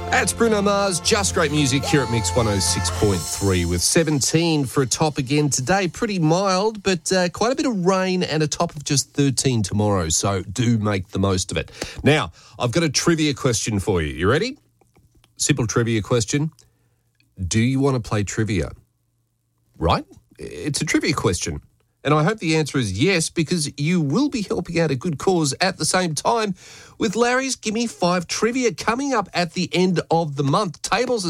That's Bruno Mars, just great music here at Mix 106.3 with 17 for a top again today. Pretty mild, but quite a bit of rain and a top of just 13 tomorrow, so do make the most of it. Now, I've got a trivia question for you. You ready? Simple trivia question. Do you want to play trivia? Right? It's a trivia question. And I hope the answer is yes, because you will be helping out a good cause at the same time with Larry's Gimme 5 trivia coming up at the end of the month. Tables are